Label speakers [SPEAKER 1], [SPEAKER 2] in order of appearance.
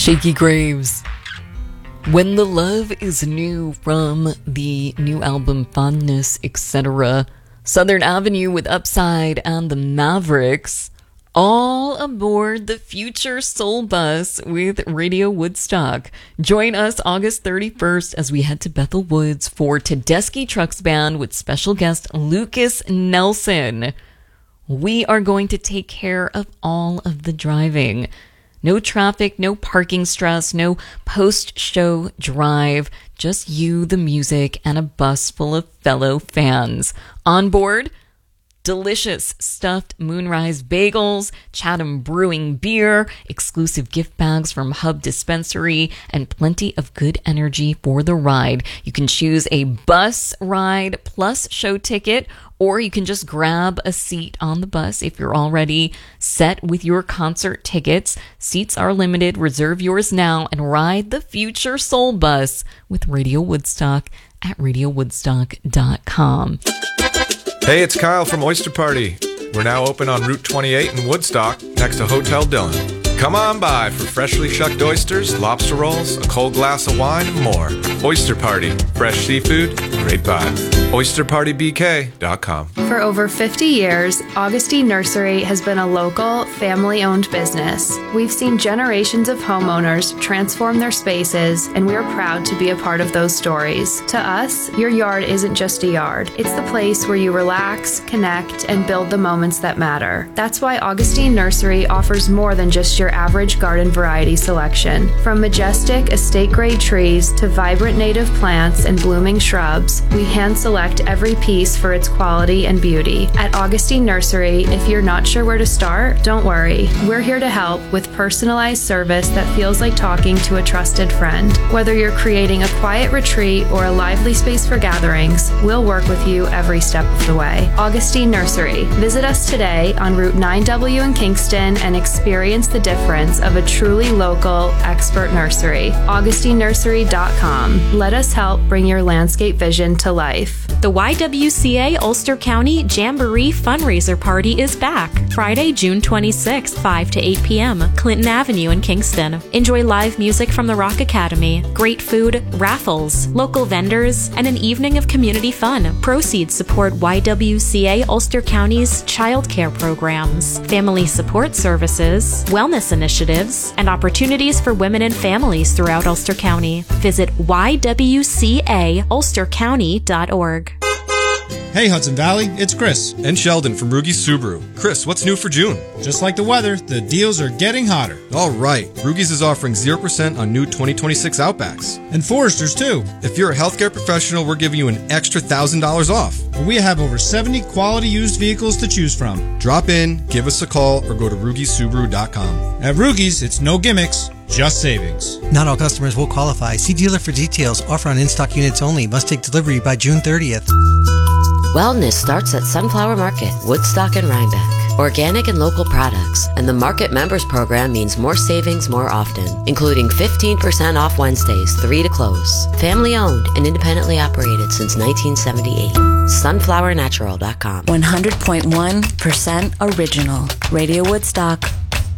[SPEAKER 1] Shaky Graves. When the Love is New, from the new album Fondness, etc. Southern Avenue with Upside and the Mavericks. All aboard the Future Soul Bus with Radio Woodstock. Join us August 31st as we head to Bethel Woods for Tedeschi Trucks Band with special guest Lucas Nelson. We are going to take care of all of the driving. No traffic, no parking stress, no post-show drive. Just you, the music, and a bus full of fellow fans. On board, delicious stuffed Moonrise bagels, Chatham Brewing beer, exclusive gift bags from Hub Dispensary, and plenty of good energy for the ride. You can choose a bus ride plus show ticket, or you can just grab a seat on the bus if you're already set with your concert tickets. Seats are limited. Reserve yours now and ride the Future Soul Bus with Radio Woodstock at radiowoodstock.com.
[SPEAKER 2] Hey, it's Kyle from Oyster Party. We're now open on Route 28 in Woodstock, next to Hotel Dillon. Come on by for freshly shucked oysters, lobster rolls, a cold glass of wine, and more. Oyster Party. Fresh seafood, great vibes. OysterPartyBK.com.
[SPEAKER 3] For over 50 years, Augustine Nursery has been a local, family-owned business. We've seen generations of homeowners transform their spaces, and we're proud to be a part of those stories. To us, your yard isn't just a yard. It's the place where you relax, connect, and build the moments that matter. That's why Augustine Nursery offers more than just your average garden variety selection. From majestic estate-grade trees to vibrant native plants and blooming shrubs, we hand-select every piece for its quality and beauty. At Augustine Nursery, if you're not sure where to start, don't worry. We're here to help with personalized service that feels like talking to a trusted friend. Whether you're creating a quiet retreat or a lively space for gatherings, we'll work with you every step of the way. Augustine Nursery. Visit us today on Route 9W in Kingston and experience the difference of a truly local, expert nursery. AugustineNursery.com. Let us help bring your landscape vision to life.
[SPEAKER 4] The YWCA Ulster County Jamboree Fundraiser Party is back. Friday, June 26th, 5 to 8 p.m., Clinton Avenue in Kingston. Enjoy live music from the Rock Academy, great food, raffles, local vendors, and an evening of community fun. Proceeds support YWCA Ulster County's childcare programs, family support services, wellness initiatives, and opportunities for women and families throughout Ulster County. Visit ywcaulstercounty.org.
[SPEAKER 5] Hey Hudson Valley, it's Chris.
[SPEAKER 2] And Sheldon from Rugi Subaru. Chris, what's new for June?
[SPEAKER 5] Just like the weather, the deals are getting hotter.
[SPEAKER 2] All right, Rugi's is offering 0% on new 2026 Outbacks.
[SPEAKER 5] And Foresters too.
[SPEAKER 2] If you're a healthcare professional, we're giving you an extra $1,000 off.
[SPEAKER 5] We have over 70 quality used vehicles to choose from.
[SPEAKER 2] Drop in, give us a call, or go to RugiSubaru.com.
[SPEAKER 5] At Rugi's, it's no gimmicks, just savings.
[SPEAKER 6] Not all customers will qualify. See dealer for details. Offer on in-stock units only. Must take delivery by June 30th.
[SPEAKER 7] Wellness starts at Sunflower Market, Woodstock and Rhinebeck. Organic and local products, and the Market Members Program means more savings more often, including 15% off Wednesdays, 3 to close. Family owned and independently operated since 1978. Sunflowernatural.com.
[SPEAKER 8] 100.1% original. Radio Woodstock.